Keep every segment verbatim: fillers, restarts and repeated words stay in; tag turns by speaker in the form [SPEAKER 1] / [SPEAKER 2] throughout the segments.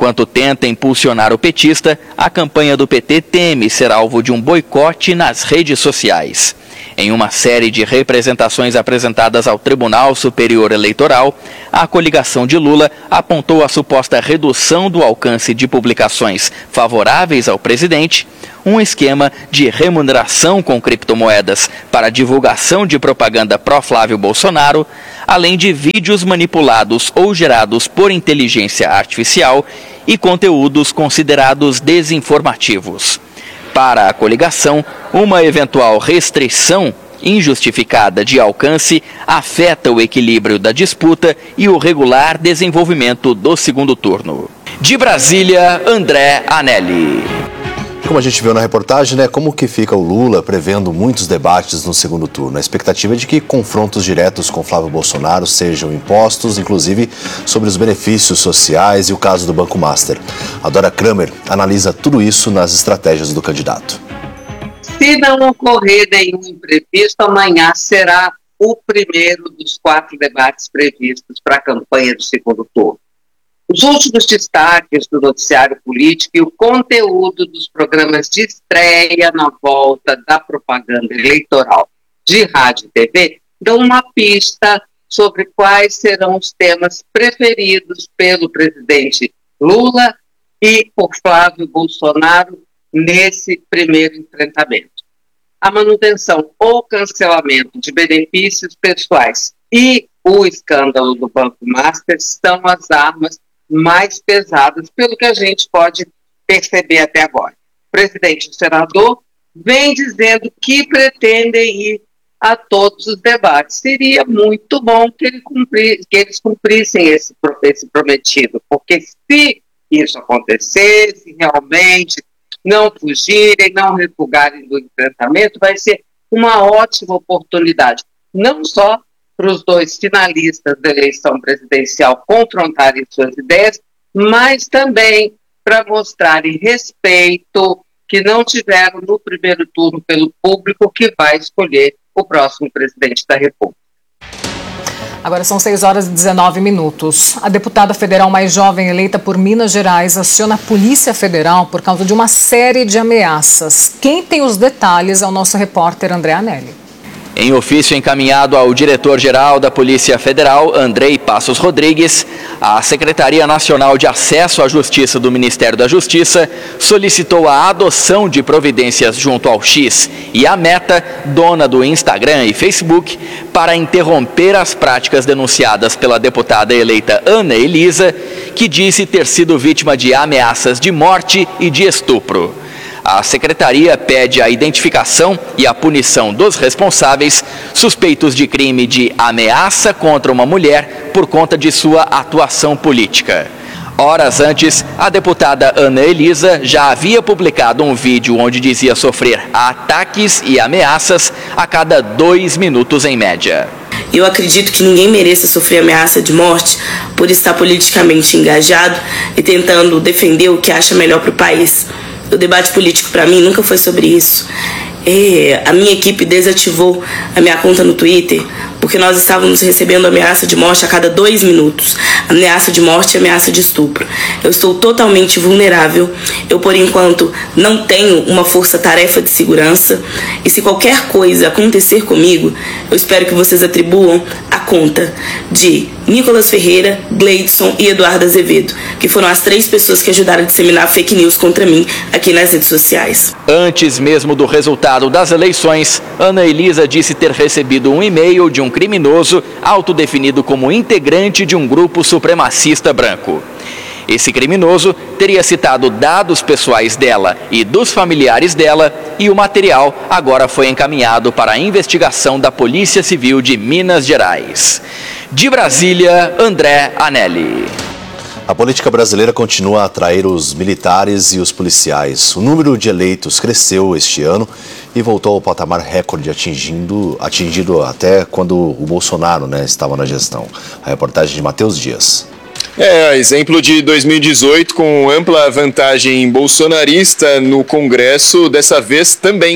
[SPEAKER 1] Enquanto tenta impulsionar o petista, a campanha do P T teme ser alvo de um boicote nas redes sociais. Em uma série de representações apresentadas ao Tribunal Superior Eleitoral, a coligação de Lula apontou a suposta redução do alcance de publicações favoráveis ao presidente, um esquema de remuneração com criptomoedas para divulgação de propaganda pró-Flávio Bolsonaro, além de vídeos manipulados ou gerados por inteligência artificial e conteúdos considerados desinformativos. Para a coligação, uma eventual restrição injustificada de alcance afeta o equilíbrio da disputa e o regular desenvolvimento do segundo turno. De Brasília, André Anelli.
[SPEAKER 2] Como a gente viu na reportagem, né, como que fica o Lula prevendo muitos debates no segundo turno? A expectativa é de que confrontos diretos com Flávio Bolsonaro sejam impostos, inclusive sobre os benefícios sociais e o caso do Banco Master. A Dora Kramer analisa tudo isso nas estratégias do candidato.
[SPEAKER 3] Se não ocorrer nenhum imprevisto, amanhã será o primeiro dos quatro debates previstos para a campanha do segundo turno. Os últimos destaques do noticiário político e o conteúdo dos programas de estreia na volta da propaganda eleitoral de rádio e T V dão uma pista sobre quais serão os temas preferidos pelo presidente Lula e por Flávio Bolsonaro nesse primeiro enfrentamento. A manutenção ou cancelamento de benefícios pessoais e o escândalo do Banco Master são as armas mais pesadas, pelo que a gente pode perceber até agora. O presidente e o senador vem dizendo que pretendem ir a todos os debates. Seria muito bom que, ele cumprir, que eles cumprissem esse, esse prometido, porque se isso acontecer, se realmente não fugirem, não refugarem do enfrentamento, vai ser uma ótima oportunidade, não só para os dois finalistas da eleição presidencial confrontarem suas ideias, mas também para mostrarem respeito que não tiveram no primeiro turno pelo público que vai escolher o próximo presidente da República.
[SPEAKER 4] Agora são seis horas e dezenove minutos. A deputada federal mais jovem eleita por Minas Gerais aciona a Polícia Federal por causa de uma série de ameaças. Quem tem os detalhes é o nosso repórter André Anelli.
[SPEAKER 1] Em ofício encaminhado ao diretor-geral da Polícia Federal, Andrei Passos Rodrigues, a Secretaria Nacional de Acesso à Justiça do Ministério da Justiça solicitou a adoção de providências junto ao X e à Meta, dona do Instagram e Facebook, para interromper as práticas denunciadas pela deputada eleita Ana Elisa, que disse ter sido vítima de ameaças de morte e de estupro. A secretaria pede a identificação e a punição dos responsáveis suspeitos de crime de ameaça contra uma mulher por conta de sua atuação política. Horas antes, a deputada Ana Elisa já havia publicado um vídeo onde dizia sofrer ataques e ameaças a cada dois minutos em média.
[SPEAKER 5] Eu acredito que ninguém mereça sofrer ameaça de morte por estar politicamente engajado e tentando defender o que acha melhor para o país. O debate político para mim nunca foi sobre isso. É, a minha equipe desativou a minha conta no Twitter porque nós estávamos recebendo ameaça de morte a cada dois minutos. Ameaça de morte e ameaça de estupro. Eu estou totalmente vulnerável. Eu, por enquanto, não tenho uma força-tarefa de segurança. E se qualquer coisa acontecer comigo, eu espero que vocês atribuam a conta de Nicolas Ferreira, Gleidson e Eduardo Azevedo, que foram as três pessoas que ajudaram a disseminar fake news contra mim aqui nas redes sociais.
[SPEAKER 1] Antes mesmo do resultado das eleições, Ana Elisa disse ter recebido um e-mail de um criminoso autodefinido como integrante de um grupo supremacista branco. Esse criminoso teria citado dados pessoais dela e dos familiares dela, e o material agora foi encaminhado para a investigação da Polícia Civil de Minas Gerais. De Brasília, André Anelli.
[SPEAKER 2] A política brasileira continua a atrair os militares e os policiais. O número de eleitos cresceu este ano e voltou ao patamar recorde, atingindo, atingido até quando o Bolsonaro, né, estava na gestão. A reportagem de Matheus Dias.
[SPEAKER 6] É, exemplo de dois mil e dezoito, com ampla vantagem bolsonarista no Congresso, dessa vez também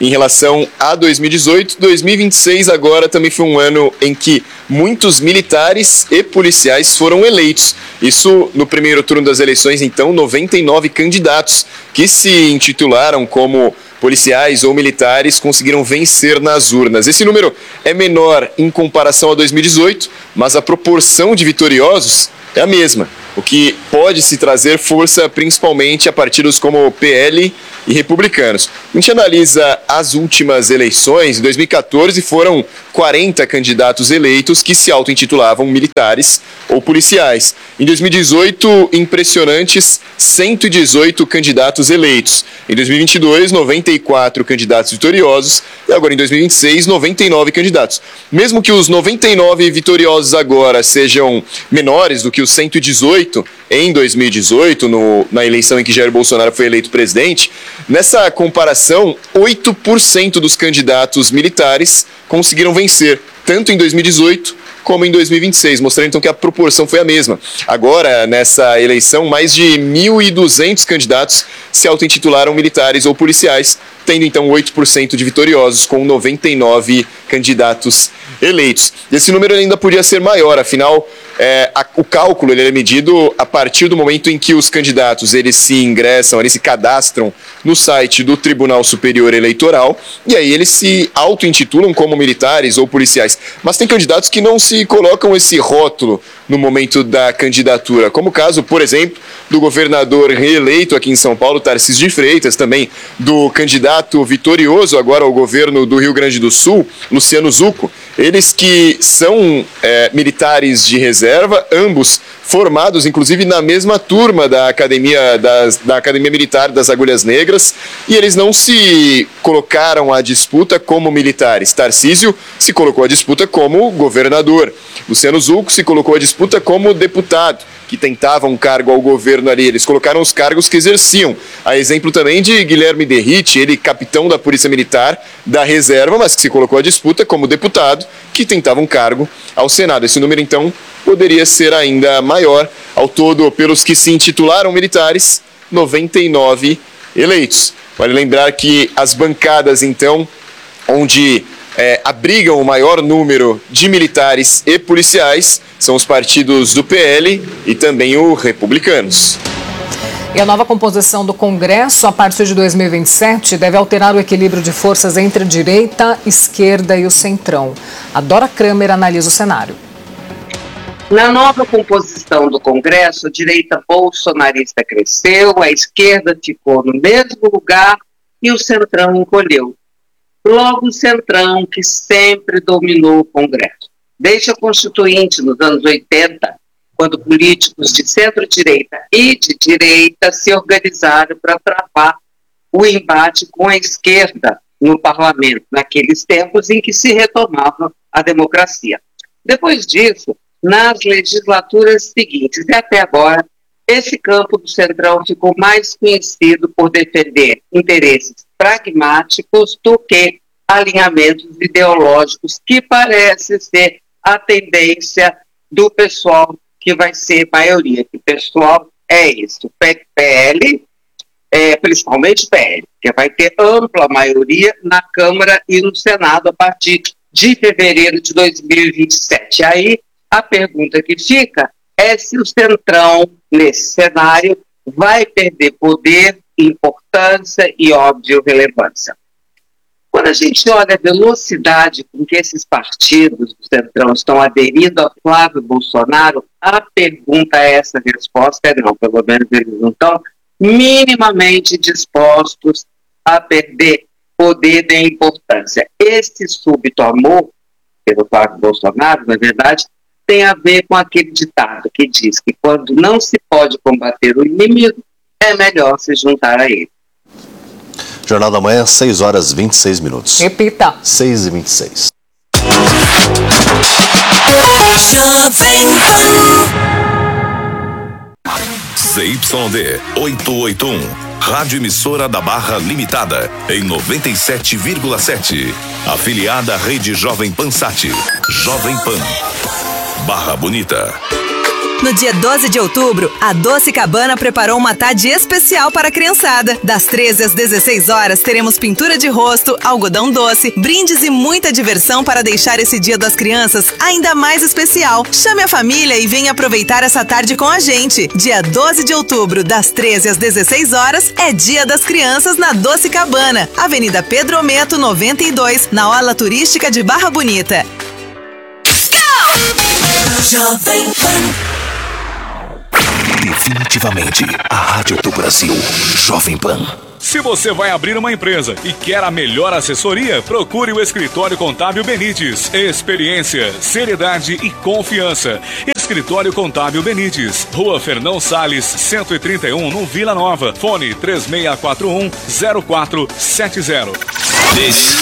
[SPEAKER 6] em relação a dois mil e dezoito. dois mil e vinte e seis agora também foi um ano em que muitos militares e policiais foram eleitos. Isso no primeiro turno das eleições, então, noventa e nove candidatos que se intitularam como policiais ou militares conseguiram vencer nas urnas. Esse número é menor em comparação a dois mil e dezoito, mas a proporção de vitoriosos é a mesma, o que pode se trazer força principalmente a partidos como P L e republicanos. A gente analisa as últimas eleições. Em dois mil e quatorze foram quarenta candidatos eleitos que se auto-intitulavam militares ou policiais. Em dois mil e dezoito, impressionantes cento e dezoito candidatos eleitos. Em dois mil e vinte e dois, noventa e quatro candidatos vitoriosos. E agora em dois mil e vinte e seis, noventa e nove candidatos. Mesmo que os noventa e nove vitoriosos agora sejam menores do que os cento e dezoito em dois mil e dezoito, no, na eleição em que Jair Bolsonaro foi eleito presidente, nessa comparação, oito por cento dos candidatos militares conseguiram vencer, tanto em dois mil e dezoito como em dois mil e vinte e seis, mostrando então que a proporção foi a mesma. Agora, nessa eleição, mais de mil e duzentos candidatos se auto-intitularam militares ou policiais, tendo então oito por cento de vitoriosos, com noventa e nove candidatos eleitos. Esse número ainda podia ser maior, afinal, é, a, o cálculo ele é medido a partir do momento em que os candidatos eles se ingressam, eles se cadastram no site do Tribunal Superior Eleitoral, e aí eles se auto-intitulam como militares ou policiais. Mas tem candidatos que não se colocam esse rótulo no momento da candidatura, como o caso, por exemplo, do governador reeleito aqui em São Paulo, Tarcísio de Freitas, também do candidato vitorioso agora ao governo do Rio Grande do Sul, Luciano Zucco. Eles que são é, militares de reserva, ambos formados, inclusive, na mesma turma da Academia, das, da Academia Militar das Agulhas Negras, e eles não se colocaram à disputa como militares. Tarcísio se colocou à disputa como governador. Luciano Zucco se colocou à disputa como deputado, que tentava um cargo ao governo ali. Eles colocaram os cargos que exerciam. A exemplo também de Guilherme Derrite, ele capitão da Polícia Militar da Reserva, mas que se colocou à disputa como deputado, que tentava um cargo ao Senado. Esse número, então, poderia ser ainda maior. Ao todo, pelos que se intitularam militares, noventa e nove eleitos. Vale lembrar que as bancadas, então, onde é, abrigam o maior número de militares e policiais são os partidos do P L e também o Republicanos.
[SPEAKER 4] E a nova composição do Congresso, a partir de dois mil e vinte e sete, deve alterar o equilíbrio de forças entre direita, esquerda e o centrão. A Dora Kramer analisa o cenário.
[SPEAKER 3] Na nova composição do Congresso, a direita bolsonarista cresceu, a esquerda ficou no mesmo lugar e o centrão encolheu. Logo o centrão, que sempre dominou o Congresso. Desde a Constituinte, nos anos oitenta, quando políticos de centro-direita e de direita se organizaram para travar o embate com a esquerda no parlamento, naqueles tempos em que se retomava a democracia. Depois disso, nas legislaturas seguintes e até agora, esse campo do centrão ficou mais conhecido por defender interesses pragmáticos do que alinhamentos ideológicos, que parece ser a tendência do pessoal que vai ser maioria. Que o pessoal é isso, P L, é, principalmente P L, que vai ter ampla maioria na Câmara e no Senado a partir de fevereiro de dois mil e vinte e sete. Aí a pergunta que fica é se o centrão, nesse cenário, vai perder poder, importância e, óbvio, relevância. Quando a gente olha a velocidade com que esses partidos do centrão estão aderindo a Flávio Bolsonaro, a pergunta é essa, a resposta é não. Pelo menos eles não estão minimamente dispostos a perder poder nem importância. Esse súbito amor pelo Flávio Bolsonaro, na verdade, tem a ver com aquele ditado que diz que quando não se pode combater o inimigo, é melhor se juntar a ele.
[SPEAKER 2] Jornal da Manhã, seis horas e vinte e seis minutos.
[SPEAKER 4] Repita.
[SPEAKER 2] seis e vinte e seis.
[SPEAKER 7] Z Y D oitocentos e oitenta e um, Rádio Emissora da Barra Limitada, em noventa e sete vírgula sete. Afiliada à Rede Jovem Pan Sat. Jovem Pan. Barra Bonita.
[SPEAKER 8] No dia doze de outubro, a Doce Cabana preparou uma tarde especial para a criançada. Das treze às dezesseis horas, teremos pintura de rosto, algodão doce, brindes e muita diversão para deixar esse Dia das Crianças ainda mais especial. Chame a família e venha aproveitar essa tarde com a gente. Dia doze de outubro, das treze às dezesseis horas, é Dia das Crianças na Doce Cabana, Avenida Pedro Ometo, noventa e dois, na Orla Turística de Barra Bonita.
[SPEAKER 7] Jovem Pan. Definitivamente a rádio do Brasil, Jovem Pan.
[SPEAKER 9] Se você vai abrir uma empresa e quer a melhor assessoria, procure o Escritório Contábil Benites. Experiência, seriedade e confiança. Escritório Contábil Benites, Rua Fernão Salles, cento e trinta e um, no Vila Nova. Fone três seis quatro um, zero quatro sete zero.
[SPEAKER 7] This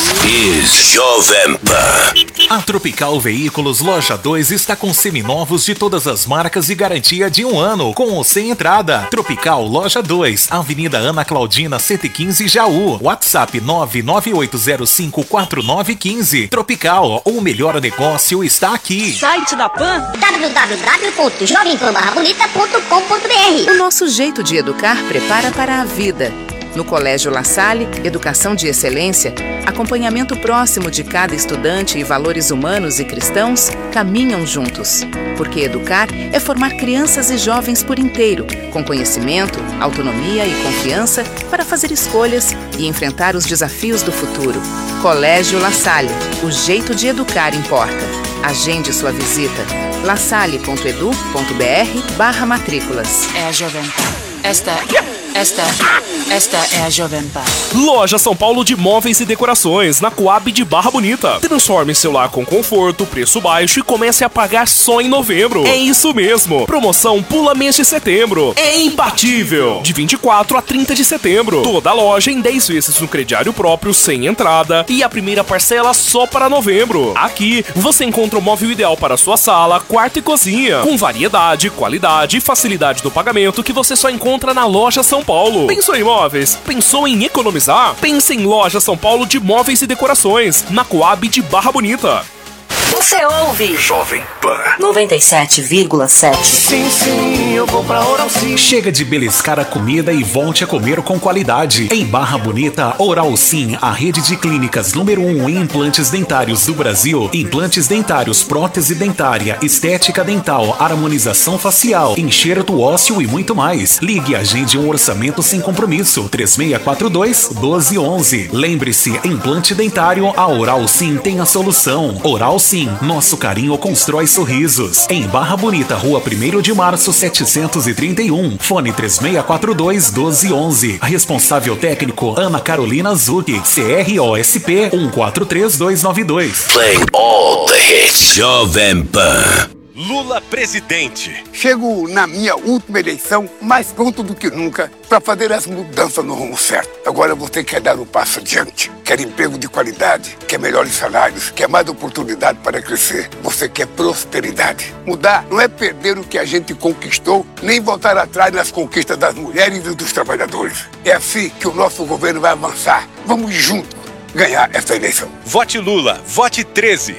[SPEAKER 7] is Jovem Pan.
[SPEAKER 10] A Tropical Veículos Loja dois está com seminovos de todas as marcas e garantia de um ano, com ou sem entrada. Tropical Loja dois, Avenida Ana Claudina, cento e quinze, Jaú. WhatsApp nove nove oito zero cinco quatro nove um cinco. Tropical, o melhor negócio está aqui.
[SPEAKER 11] Site da Pan, w w w ponto jovem pan barra bonita ponto com ponto b r.
[SPEAKER 12] O nosso jeito de educar prepara para a vida. No Colégio La Salle, educação de excelência, acompanhamento próximo de cada estudante e valores humanos e cristãos caminham juntos. Porque educar é formar crianças e jovens por inteiro, com conhecimento, autonomia e confiança para fazer escolhas e enfrentar os desafios do futuro. Colégio La Salle, o jeito de educar importa. Agende sua visita. lasalle ponto edu ponto b r barra matrículas.
[SPEAKER 13] É a Jovem Pan. Esta, esta, esta é a Jovem Pan.
[SPEAKER 14] Loja São Paulo de Móveis e Decorações, na Coab de Barra Bonita. Transforme seu lar com conforto, preço baixo e comece a pagar só em novembro. É isso mesmo. Promoção Pula Mês de Setembro. É imbatível. De vinte e quatro a trinta de setembro. Toda a loja em dez vezes no crediário próprio, sem entrada. E a primeira parcela só para novembro. Aqui você encontra o móvel ideal para sua sala, quarto e cozinha. Com variedade, qualidade e facilidade do pagamento que você só encontra na Loja São Paulo. Pensou em móveis? Pensou em economizar? Pense em Loja São Paulo de Móveis e Decorações, na Coab de Barra Bonita.
[SPEAKER 11] Você ouve
[SPEAKER 7] Jovem Pan
[SPEAKER 11] noventa e sete vírgula sete.
[SPEAKER 10] Sim, sim, eu vou pra Oral Sim. Chega de beliscar a comida e volte a comer com qualidade. Em Barra Bonita, Oral Sim, a rede de clínicas número um em implantes dentários do Brasil. Implantes dentários, prótese dentária, estética dental, harmonização facial, enxerto ósseo e muito mais. Ligue e agende um orçamento sem compromisso. três seis quatro dois, um dois um um. Lembre-se, implante dentário, a Oral Sim tem a solução. Oral Sim, nosso carinho constrói sorrisos. Em Barra Bonita, Rua primeiro de março, setecentos e trinta e um. Fone três seis quatro dois, um dois um um. Responsável técnico, Ana Carolina Zucchi. C R O S P um quatro três dois nove dois.
[SPEAKER 7] Playing all the hits. Jovem Pan.
[SPEAKER 15] Lula presidente.
[SPEAKER 16] Chego na minha última eleição mais pronto do que nunca para fazer as mudanças no rumo certo. Agora você quer dar um passo adiante, quer emprego de qualidade, quer melhores salários, quer mais oportunidade para crescer. Você quer prosperidade. Mudar não é perder o que a gente conquistou, nem voltar atrás nas conquistas das mulheres e dos trabalhadores. É assim que o nosso governo vai avançar. Vamos juntos ganhar essa eleição.
[SPEAKER 15] Vote Lula, vote treze.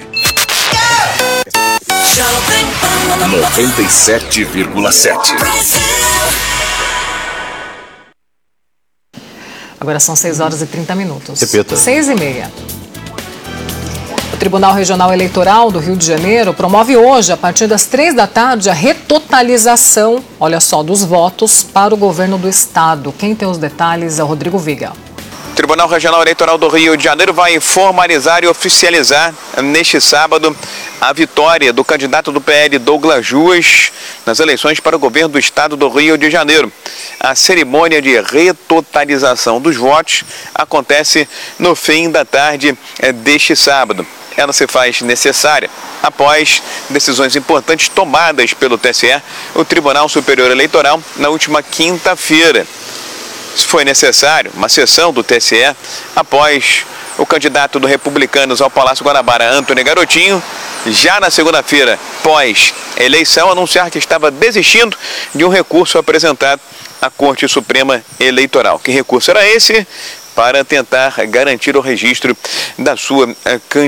[SPEAKER 7] noventa e sete vírgula sete.
[SPEAKER 4] Agora são seis horas e trinta minutos.
[SPEAKER 2] Repita.
[SPEAKER 4] seis e meia. O Tribunal Regional Eleitoral do Rio de Janeiro promove hoje, a partir das três da tarde, a retotalização, olha só, dos votos para o governo do estado. Quem tem os detalhes é o Rodrigo Viga.
[SPEAKER 17] O Tribunal Regional Eleitoral do Rio de Janeiro vai formalizar e oficializar neste sábado a vitória do candidato do P L, Douglas Ruas, nas eleições para o governo do estado do Rio de Janeiro. A cerimônia de retotalização dos votos acontece no fim da tarde deste sábado. Ela se faz necessária após decisões importantes tomadas pelo T S E, o Tribunal Superior Eleitoral, na última quinta-feira. Se foi necessário, uma sessão do T S E, após o candidato do Republicanos ao Palácio Guanabara, Antony Garotinho, já na segunda-feira, pós-eleição, anunciar que estava desistindo de um recurso apresentado à Corte Suprema Eleitoral. Que recurso era esse? Para tentar garantir o registro da sua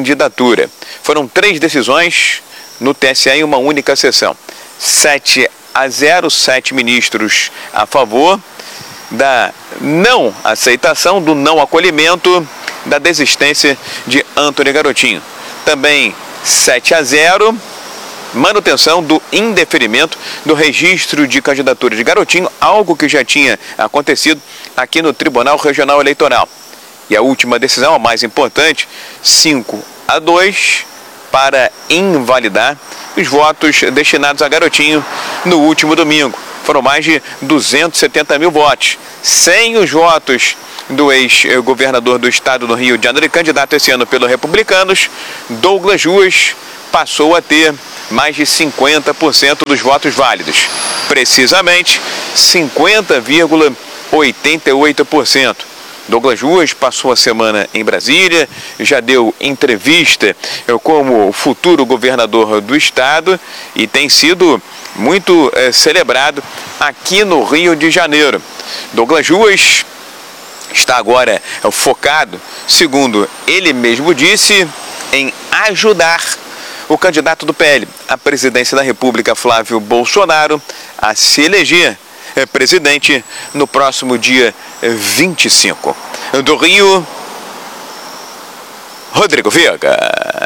[SPEAKER 17] candidatura. Foram três decisões no T S E em uma única sessão. sete a zero, sete ministros a favor da não aceitação, do não acolhimento, da desistência de Antony Garotinho. Também sete a zero, manutenção do indeferimento do registro de candidatura de Garotinho, algo que já tinha acontecido aqui no Tribunal Regional Eleitoral. E a última decisão, a mais importante, cinco a dois, para invalidar os votos destinados a Garotinho no último domingo. Foram mais de duzentos e setenta mil votos, sem os votos do ex-governador do estado do Rio de Janeiro e candidato esse ano pelos republicanos, Douglas Ruas, passou a ter mais de cinquenta por cento dos votos válidos, precisamente cinquenta vírgula oitenta e oito por cento. Douglas Ruas passou a semana em Brasília, já deu entrevista como futuro governador do estado e tem sido muito é, celebrado aqui no Rio de Janeiro. Douglas Ruas está agora focado, segundo ele mesmo disse, em ajudar o candidato do P L à presidência da República, Flávio Bolsonaro, a se eleger presidente no próximo dia vinte e cinco. Do Rio, Rodrigo Viega.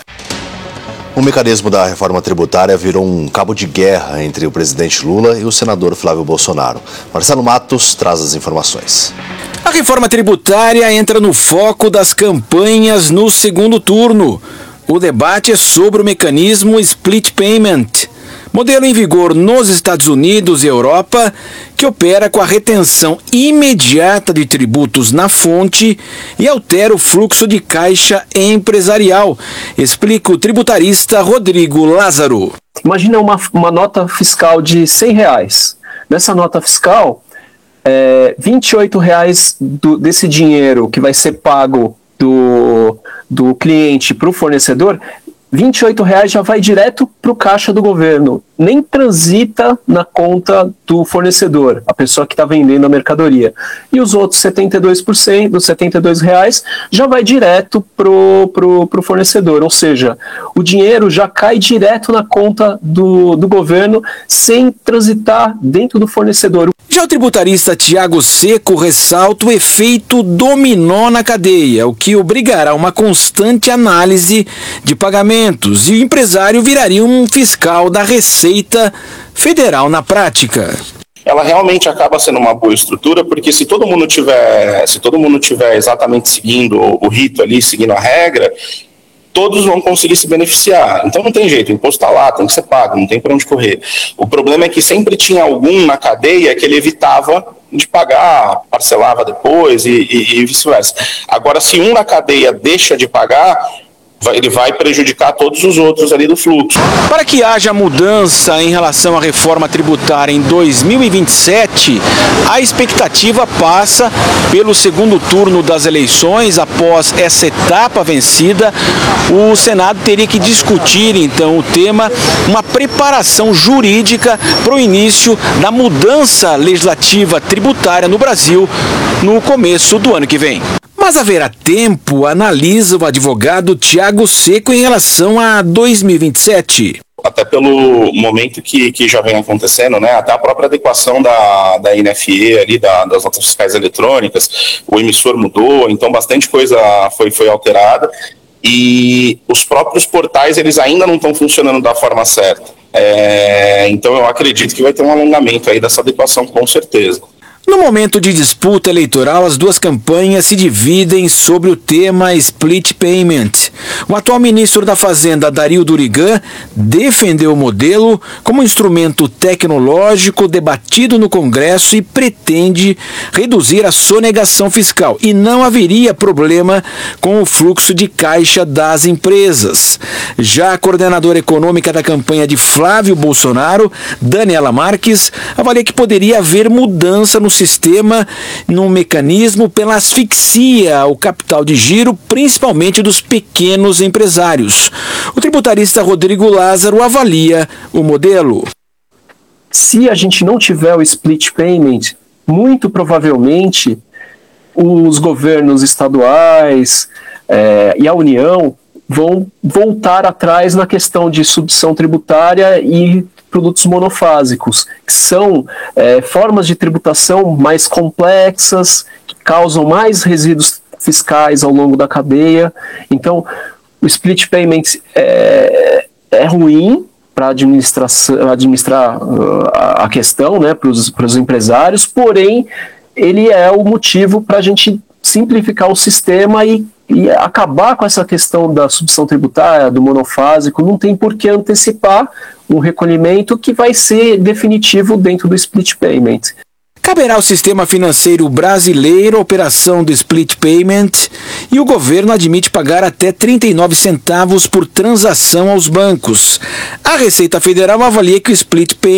[SPEAKER 2] O mecanismo da reforma tributária virou um cabo de guerra entre o presidente Lula e o senador Flávio Bolsonaro. Marcelo Matos traz as informações.
[SPEAKER 18] A reforma tributária entra no foco das campanhas no segundo turno. O debate é sobre o mecanismo Split Payment, modelo em vigor nos Estados Unidos e Europa, que opera com a retenção imediata de tributos na fonte e altera o fluxo de caixa empresarial, explica o tributarista Rodrigo Lázaro.
[SPEAKER 19] Imagina uma, uma nota fiscal de cem reais. Nessa nota fiscal, é, vinte e oito reais do, desse dinheiro que vai ser pago do, do cliente para o fornecedor, vinte e oito reais já vai direto para o caixa do governo, nem transita na conta do fornecedor, a pessoa que está vendendo a mercadoria. E os outros setenta e dois por cento, dos setenta e dois reais, já vai direto para o pro, pro fornecedor, ou seja, o dinheiro já cai direto na conta do, do governo, sem transitar dentro do fornecedor.
[SPEAKER 18] Já o tributarista Tiago Seco ressalta o efeito dominó na cadeia, o que obrigará uma constante análise de pagamentos, e o empresário viraria um fiscal da Receita Federal na prática.
[SPEAKER 20] Ela realmente acaba sendo uma boa estrutura, porque se todo mundo tiver, se todo mundo tiver exatamente seguindo o rito ali, seguindo a regra, todos vão conseguir se beneficiar. Então não tem jeito, o imposto está lá, tem que ser pago, não tem para onde correr. O problema é que sempre tinha algum na cadeia que ele evitava de pagar, parcelava depois e, e, e vice-versa. Agora, se um na cadeia deixa de pagar, ele vai prejudicar todos os outros ali do fluxo.
[SPEAKER 18] Para que haja mudança em relação à reforma tributária em dois mil e vinte e sete, a expectativa passa pelo segundo turno das eleições. Após essa etapa vencida, o Senado teria que discutir então o tema, uma preparação jurídica para o início da mudança legislativa tributária no Brasil no começo do ano que vem. Mas haverá tempo, analisa o advogado Tiago Seco em relação a dois mil e vinte e sete.
[SPEAKER 20] Até pelo momento que, que já vem acontecendo, né? Até a própria adequação da, da N F E, ali, da, das notas fiscais eletrônicas, o emissor mudou, então bastante coisa foi, foi alterada. E os próprios portais, eles ainda não estão funcionando da forma certa. É, então eu acredito que vai ter um alongamento aí dessa adequação, com certeza.
[SPEAKER 18] No momento de disputa eleitoral, as duas campanhas se dividem sobre o tema Split Payment. O atual ministro da Fazenda, Dario Durigan, defendeu o modelo como instrumento tecnológico debatido no Congresso e pretende reduzir a sonegação fiscal. E não haveria problema com o fluxo de caixa das empresas. Já a coordenadora econômica da campanha de Flávio Bolsonaro, Daniela Marques, avalia que poderia haver mudança no sistema, num mecanismo pela asfixia ao capital de giro, principalmente dos pequenos empresários. O tributarista Rodrigo Lázaro avalia o modelo.
[SPEAKER 19] Se a gente não tiver o split payment, muito provavelmente os governos estaduais é, e a União vão voltar atrás na questão de subção tributária e produtos monofásicos, que são é, formas de tributação mais complexas, que causam mais resíduos fiscais ao longo da cadeia. Então, o split payment é, é ruim para administrar uh, a questão, né, para os empresários, porém, ele é o motivo para a gente simplificar o sistema e, e acabar com essa questão da substituição tributária, do monofásico. Não tem por que antecipar um recolhimento que vai ser definitivo dentro do split payment.
[SPEAKER 18] Caberá ao sistema financeiro brasileiro a operação do split payment e o governo admite pagar até trinta e nove centavos por transação aos bancos. A Receita Federal avalia que o split payment